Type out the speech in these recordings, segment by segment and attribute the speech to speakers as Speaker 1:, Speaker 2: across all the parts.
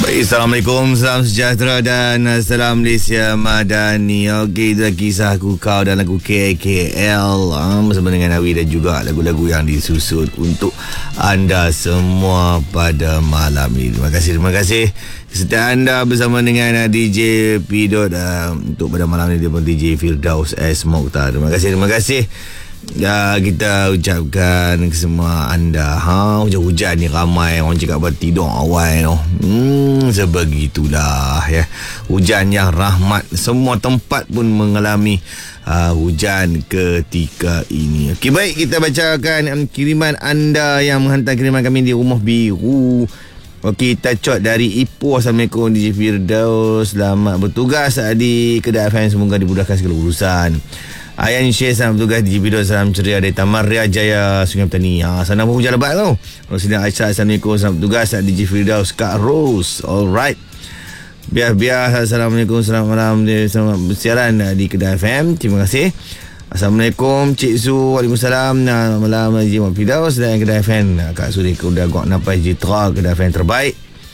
Speaker 1: Assalamualaikum, salam sejahtera dan salam Malaysia Madani. Okey, itu kisah aku, kau dan lagu KKL bersama dengan Awi dan juga lagu-lagu yang disusun untuk anda semua pada malam ini. Terima kasih kesetiaan anda bersama dengan DJ Pidot untuk pada malam ini, dia pun DJ Firdaus S. Mokhtar. Terima kasih. Ya, kita ucapkan ke semua anda. Hujan-hujan ni ramai orang cakap bertidur awal sebegitulah ya. Hujan yang rahmat, semua tempat pun mengalami hujan ketika ini. Okey, baik, kita bacakan kiriman anda yang menghantar kiriman kami di Rumah Biru. Okey, kita cot dari Ipoh. Assalamualaikum DJ Firdaus, selamat bertugas di Kedah FM, semoga dimudahkan segala urusan. Ayan Syed, salam bertugas di Jibido, salam ceria dari Taman Ria Jaya, Sungai Petani. Sana pun hujan lebat tu. Rosidin Aisyah, assalamualaikum, salam bertugas di DJ Firdaus, Kak Rose. Alright. Biar assalamualaikum, selamat malam, selamat bersiaran di Kedah FM. Terima kasih. Assalamualaikum Cik Su. Waalaikumsalam. Malam DJ Firdaus dan Kedah FM. Kak Suri Kuda Gok Napai Jitra, Kedah FM terbaik.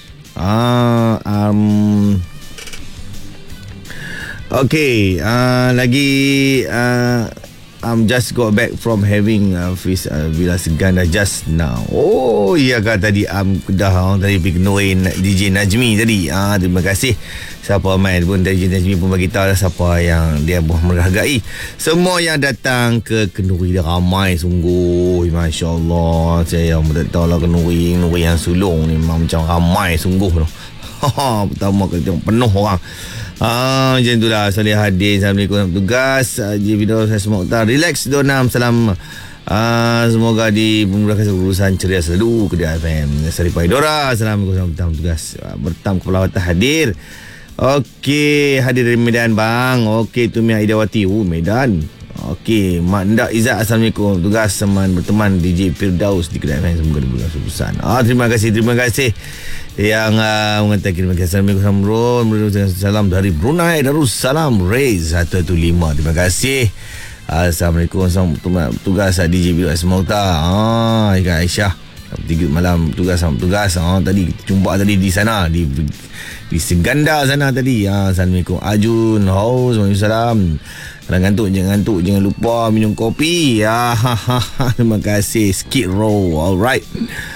Speaker 1: Okay, lagi just got back from having Villa Seganda just now. Oh, iya kan tadi Kedah tadi pergi kenuri DJ Najmi tadi. Terima kasih siapa main pun, DJ Najmi pun bagi tahu siapa yang dia menghargai. Semua yang datang ke kenuri dia ramai sungguh. Masya-Allah. Saya tak tahu lah kenuri yang sulung ni memang macam ramai sungguh tu. Pertama kali tengok penuh orang. Macam itulah. Salih Hadin, assalamualaikum, tugas Jibido Mokhtar, relax Donam, salam. Semoga dimudahkan urusan, ceria selalu Kedah FM. Saripah Dora, assalamualaikum, tugas bertam kepala wadah hadir. Okey, hadir dari Medan bang. Okey, tu Mia Idawati, Medan. Okey, Mak Ndak Izzat, assalamualaikum, tugas berteman DJ Firdaus di Kedah FM, semoga dimudahkan urusan. Terima kasih yang mengatakan terima kasih. Assalamualaikum, salam dari Brunei Darussalam, Rez 115. Terima kasih. Assalamualaikum, tugas DJ Firdaus Mokhtar. Ika Aisyah, 3 malam tugas. Tadi kita jumpa tadi di sana di Seganda sana tadi. Assalamualaikum Ajun Haus, waalaikumsalam. Kalau ngantuk jangan lupa minum kopi. Terima kasih. Skid Row. Alright.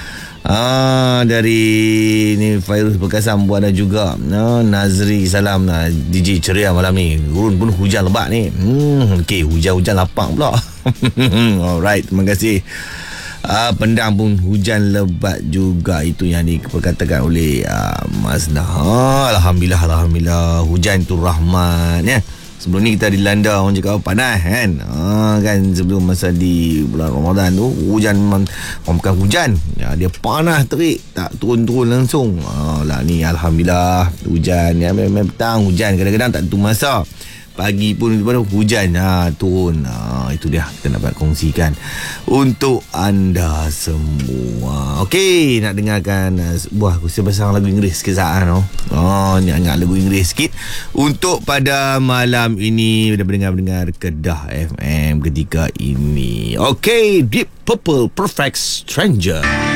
Speaker 1: Dari ni Fairuz Bekasam buat ada juga. Nazri, salam DJ ceria malam ni. Gurun pun hujan lebat ni. Okey, hujan lapang pula. Alright, terima kasih. Pendang pun hujan lebat juga, itu yang diperkatakan oleh Mas Nah. Alhamdulillah hujan tu rahmat ya. Sebelum ni kita dilanda orang cakap panas kan. Kan sebelum masa di bulan Ramadan tu hujan, bukan hujan ya, dia panas terik, tak turun langsung. Lah ni alhamdulillah hujan ya. Memang petang hujan, kadang-kadang tak tentu masa. Pagi pun hujan turun. Itu dia kita dapat kongsikan untuk anda semua. Okey, nak dengarkan sebuah aku pasang lagu Inggeris sikit saat ingat lagu Inggeris sikit untuk pada malam ini. Dah mendengar Kedah FM ketika ini. Okey, Deep Purple, Perfect Stranger.